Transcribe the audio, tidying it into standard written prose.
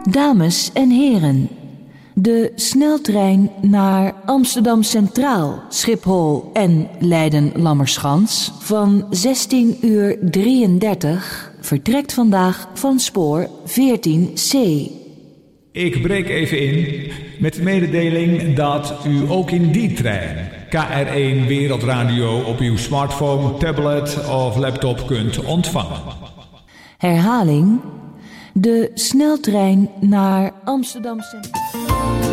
Dames en heren, de sneltrein naar Amsterdam Centraal, Schiphol en Leiden-Lammerschans van 16:33 vertrekt vandaag van spoor 14C. Ik breek even in met de mededeling dat u ook in die trein KR1 Wereldradio op uw smartphone, tablet of laptop kunt ontvangen. Herhaling: de sneltrein naar Amsterdam Centraal.